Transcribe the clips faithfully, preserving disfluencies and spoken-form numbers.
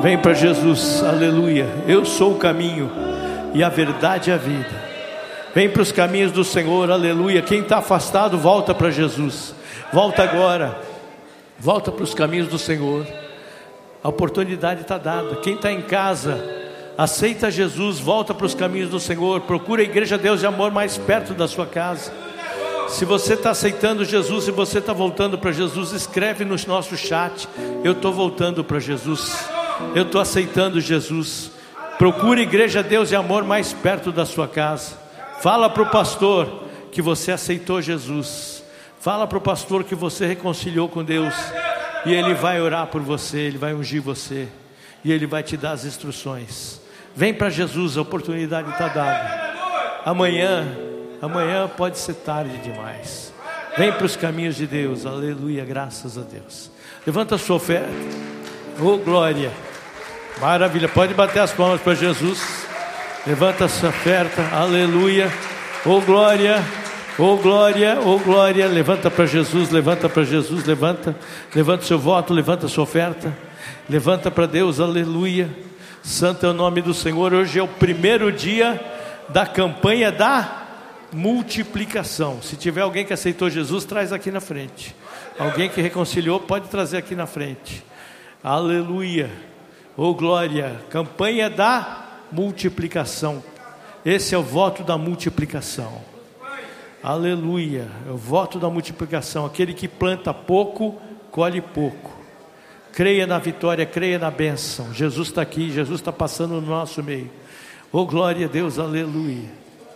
Vem para Jesus, aleluia. Eu sou o caminho e a verdade e a vida. Vem para os caminhos do Senhor, aleluia. Quem está afastado, volta para Jesus. Volta agora. Volta para os caminhos do Senhor. A oportunidade está dada. Quem está em casa, aceita Jesus, volta para os caminhos do Senhor. Procura a Igreja Deus de Amor mais perto da sua casa. Se você está aceitando Jesus, se você está voltando para Jesus, escreve no nosso chat: eu estou voltando para Jesus, eu estou aceitando Jesus. Procure a Igreja Deus de Amor mais perto da sua casa. Fala para o pastor que você aceitou Jesus. Fala para o pastor que você reconciliou com Deus. E ele vai orar por você, ele vai ungir você. E ele vai te dar as instruções. Vem para Jesus, a oportunidade está dada. Amanhã, amanhã pode ser tarde demais. Vem para os caminhos de Deus, aleluia, graças a Deus. Levanta a sua oferta. Oh glória, maravilha, pode bater as palmas para Jesus. Levanta a sua oferta, aleluia, oh glória, oh glória, oh glória. Levanta para Jesus, levanta para Jesus, levanta, levanta o seu voto, levanta a sua oferta, levanta para Deus, aleluia. Santo é o nome do Senhor. Hoje é o primeiro dia da campanha da multiplicação. Se tiver alguém que aceitou Jesus, traz aqui na frente. Alguém que reconciliou, pode trazer aqui na frente. Aleluia, oh glória, campanha da multiplicação. Esse é o voto da multiplicação. Aleluia, é o voto da multiplicação. Aquele que planta pouco, colhe pouco. Creia na vitória, creia na bênção. Jesus está aqui, Jesus está passando no nosso meio. Oh glória a Deus, aleluia.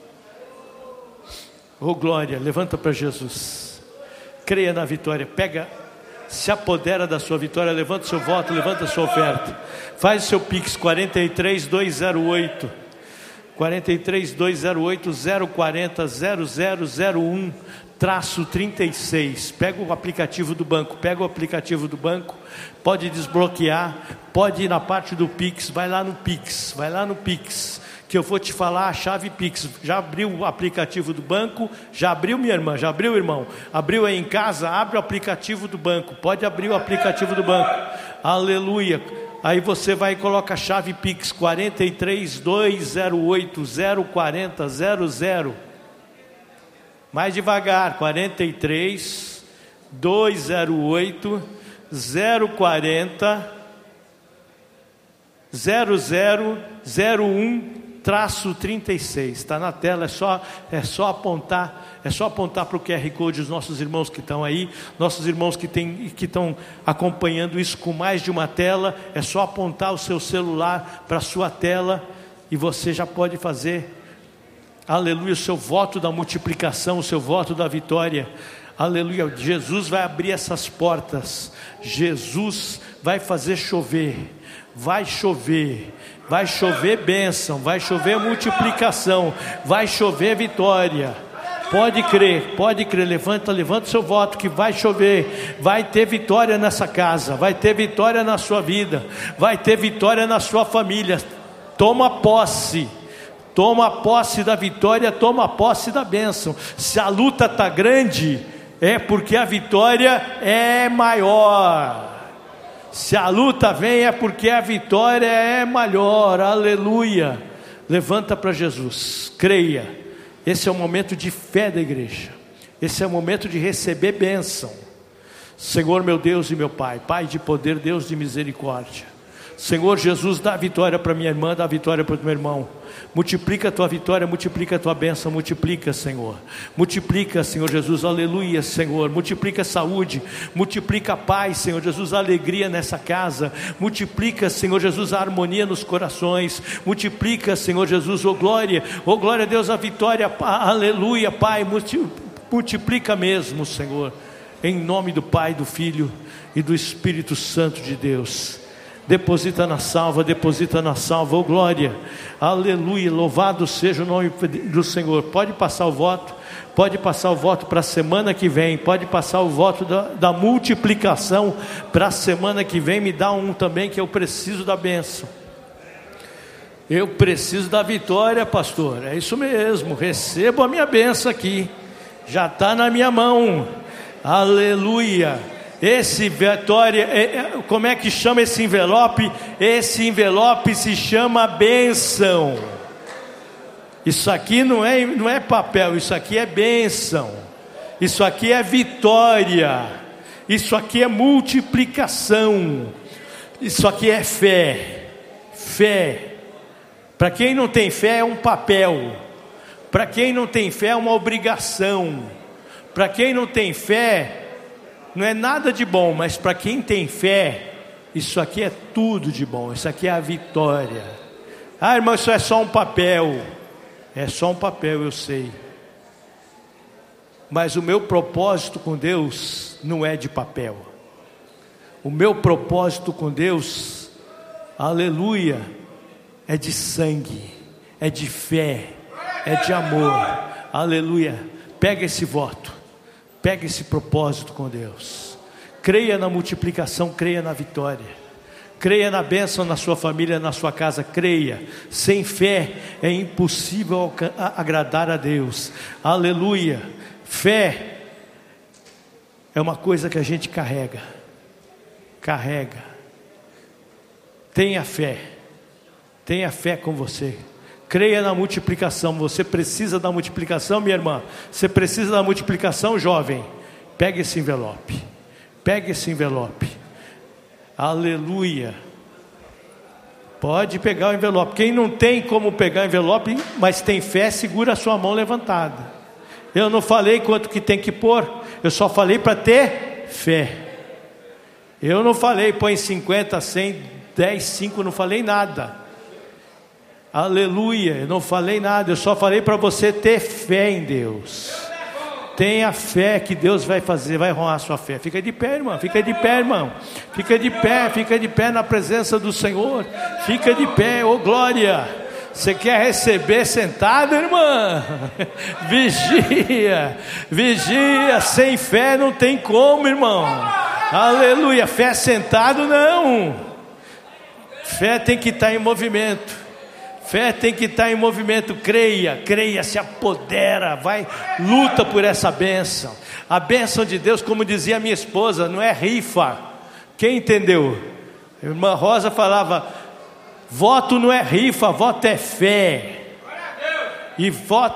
Oh glória, levanta para Jesus. Creia na vitória, pega, se apodera da sua vitória. Levanta o seu voto, levanta a sua oferta. Faz o seu Pix quarenta e três, duzentos e oito quarenta e três, duzentos e oito, zero quarenta, zero zero zero um, traço trinta e seis. Pega o aplicativo do banco, pega o aplicativo do banco, pode desbloquear, pode ir na parte do Pix, vai lá no Pix, vai lá no Pix, que eu vou te falar a chave Pix. Já abriu o aplicativo do banco? Já abriu, minha irmã? Já abriu, irmão? Abriu aí em casa? Abre o aplicativo do banco, pode abrir o aplicativo do banco, aleluia. Aí você vai e coloca a chave Pix quarenta e três, duzentos e oito, zero quarenta, zero zero. Mais devagar, quarenta e três, duzentos e oito, zero quarenta, zero zero zero um, traço trinta e seis. Está na tela, é só, é só apontar. É só apontar para o Q R Code. Os nossos irmãos que estão aí, nossos irmãos que, tem, que estão acompanhando isso com mais de uma tela, é só apontar o seu celular para a sua tela e você já pode fazer, aleluia, o seu voto da multiplicação, o seu voto da vitória. Aleluia, Jesus vai abrir essas portas, Jesus vai fazer chover, vai chover, vai chover bênção, vai chover multiplicação, vai chover vitória. Pode crer, pode crer, levanta, levanta o seu voto que vai chover, vai ter vitória nessa casa, vai ter vitória na sua vida, vai ter vitória na sua família. Toma posse, toma posse da vitória, toma posse da bênção. Se a luta está grande, é porque a vitória é maior. Se a luta vem, é porque a vitória é maior, aleluia. Levanta para Jesus, creia. Esse é o momento de fé da igreja. Esse é o momento de receber bênção. Senhor meu Deus e meu Pai, Pai de poder, Deus de misericórdia. Senhor Jesus, dá vitória para minha irmã, dá vitória para o meu irmão. Multiplica a tua vitória, multiplica a tua bênção, multiplica, Senhor. Multiplica, Senhor Jesus, aleluia, Senhor. Multiplica a saúde, multiplica a paz, Senhor Jesus, a alegria nessa casa. Multiplica, Senhor Jesus, a harmonia nos corações. Multiplica, Senhor Jesus, oh glória, oh glória a Deus, a vitória, aleluia, Pai. Multiplica mesmo, Senhor, em nome do Pai, do Filho e do Espírito Santo de Deus. Deposita na salva, deposita na salva, oh glória, aleluia, louvado seja o nome do Senhor. Pode passar o voto, pode passar o voto para a semana que vem, pode passar o voto da, da multiplicação para a semana que vem. Me dá um também, que eu preciso da bênção, eu preciso da vitória, pastor. É isso mesmo, recebo a minha bênção aqui, já está na minha mão, aleluia. Esse vitória, como é que chama esse envelope? Esse envelope se chama bênção. Isso aqui não é, não é papel, isso aqui é bênção. Isso aqui é vitória. Isso aqui é multiplicação. Isso aqui é fé. Fé. Para quem não tem fé é um papel. Para quem não tem fé é uma obrigação. Para quem não tem fé não é nada de bom, mas para quem tem fé, isso aqui é tudo de bom. Isso aqui é a vitória. Ah, irmão, isso é só um papel. É só um papel, eu sei. Mas o meu propósito com Deus não é de papel. O meu propósito com Deus, aleluia, é de sangue, é de fé, é de amor. Aleluia. Pega esse voto. Pega esse propósito com Deus. Creia na multiplicação, creia na vitória. Creia na bênção na sua família, na sua casa. Creia. Sem fé é impossível agradar a Deus. Aleluia. Fé é uma coisa que a gente carrega. Carrega. Tenha fé. Tenha fé com você. Creia na multiplicação. Você precisa da multiplicação, minha irmã. Você precisa da multiplicação, jovem. Pega esse envelope. Pega esse envelope. Aleluia. Pode pegar o envelope. Quem não tem como pegar o envelope, mas tem fé, segura a sua mão levantada. Eu não falei quanto que tem que pôr. Eu só falei para ter fé. Eu não falei põe cinquenta, cem, dez, cinco. Não falei nada. Aleluia, eu não falei nada, eu só falei para você ter fé em Deus. Tenha fé que Deus vai fazer, vai honrar a sua fé. Fica de pé, irmão, fica de pé, irmão. Fica de pé, fica de pé na presença do Senhor. Fica de pé, ô glória. Você quer receber sentado, irmã? Vigia, vigia, sem fé não tem como, irmão. Aleluia, fé sentado não. Fé tem que estar em movimento. Fé tem que estar em movimento. Creia, creia, se apodera, vai, luta por essa bênção. A bênção de Deus, como dizia minha esposa, não é rifa. Quem entendeu? A irmã Rosa falava, voto não é rifa, voto é fé. E voto